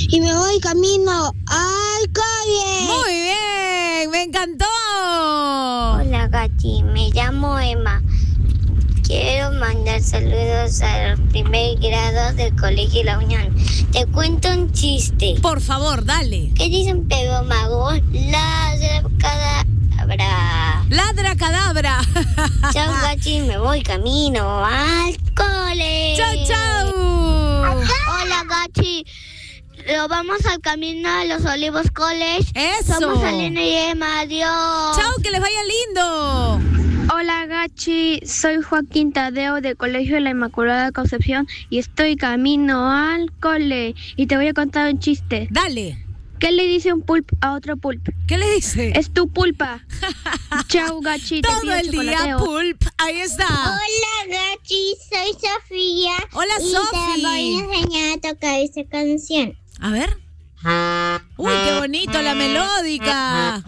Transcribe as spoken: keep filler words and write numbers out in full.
y me voy camino al cole. Muy bien, me encantó. Hola, Gachi, me llamo Emma. Quiero mandar saludos al primer grado del Colegio La Unión. Te cuento un chiste. Por favor, dale. ¿Qué dicen Pedro Mago? Ladra cadabra. Ladra cadabra. Chao, Gachi, me voy camino al cole. Chao, chao. Hola, Gachi. Lo vamos al camino a los Olivos College. Eso. Somos Alena y Emma. Adiós. Chao, que les vaya lindo. Hola, Gachi, soy Joaquín Tadeo del Colegio de la Inmaculada Concepción y estoy camino al cole. Y te voy a contar un chiste. Dale. ¿Qué le dice un pulp a otro pulp? ¿Qué le dice? Es tu pulpa. Chau, Gachi. Todo el día, pulp. Ahí está. Hola, Gachi, soy Sofía. Hola, y Sofi. te voy a enseñar a tocar esa canción. A ver. Uy, qué bonito la melódica.